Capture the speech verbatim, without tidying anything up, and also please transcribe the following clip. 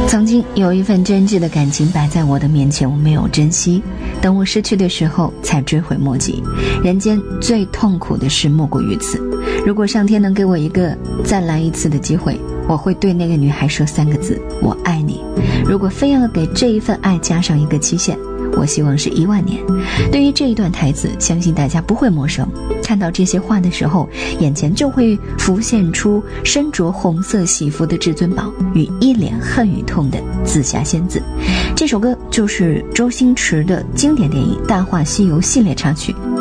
曾经有一份真挚的感情摆在我的面前，我没有珍惜，等我失去的时候才追悔莫及。人间最痛苦的事莫过于此。如果上天能给我一个再来一次的机会，我会对那个女孩说三个字：我爱你。如果非要给这一份爱加上一个期限，我希望是一万年。对于这一段台词，相信大家不会陌生。看到这些话的时候，眼前就会浮现出身着红色喜服的至尊宝与一脸恨与痛的紫霞仙子。这首歌就是周星驰的经典电影《大话西游》系列插曲，